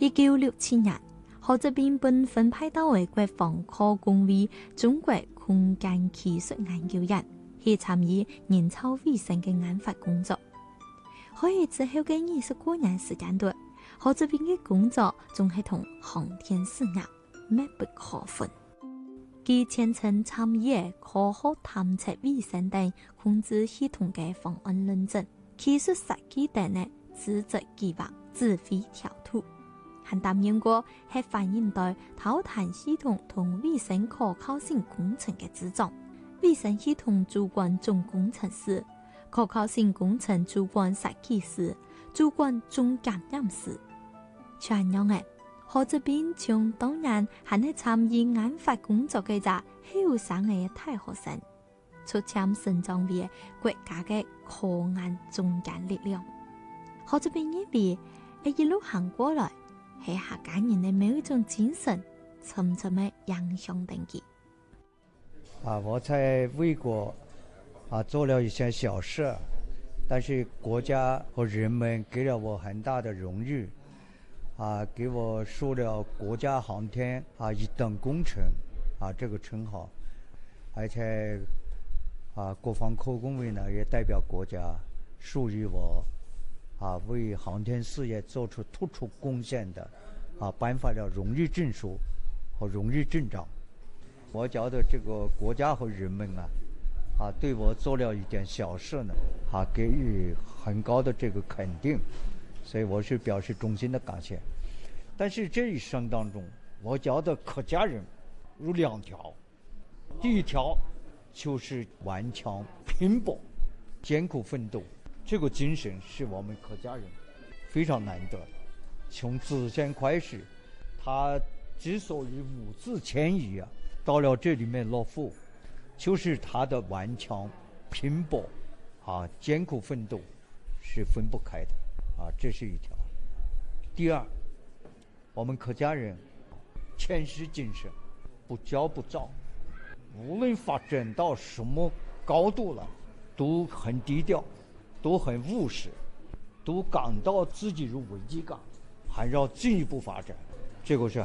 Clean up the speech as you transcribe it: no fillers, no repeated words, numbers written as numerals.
1967年，何泽斌被分派到為國防科工會中國空間技術研究院，去參與人造衛星嘅研發工作。可以之後嘅20多年時間內，何澤斌嘅工作仲係同航天事業密不可分。佢全程參與科學探測衛星等控制系統嘅方案論證，技術設計等嘅資質計劃指揮調度，還擔任過核反應堆導彈系統同衛星可靠性工程嘅組長、衛星系統主管總工程師、可靠性工程主管設計師、主管總檢驗師。全樣嘅何澤斌從當年還係參與研發工作嘅隻後生嘅大學生，逐漸成長為國家嘅科研中堅力量。何澤斌認為一路行過來，係客家人嘅某一種精神，深深嘅影響到佢。 我在為國做了一些小事，但是國家和人們給了我很大的榮譽，給我樹了國家航天一等功臣這個稱號，而且國防科工會呢也代表國家授予我為航天事業做出突出貢獻的頒發了榮譽證書和榮譽證章。我覺得這個國家和人們對我做了一點小事呢，給予很高的這個肯定，所以我是表示衷心的感謝。但是這一生當中，我覺得客家人有兩條，第一條就是頑強拼搏、艱苦奮鬥，這個精神是我們客家人非常難得的。從子先開始，他之所以五次遷移到了這裏面落戶，就是他的頑強拼搏艱苦奮鬥是分不開的這是一條。第二，我們客家人謙虛精神，不驕不躁，無論發展到什麼高度了，都很低調，都很務實，都感到自己有危機感，還要進一步發展，這個是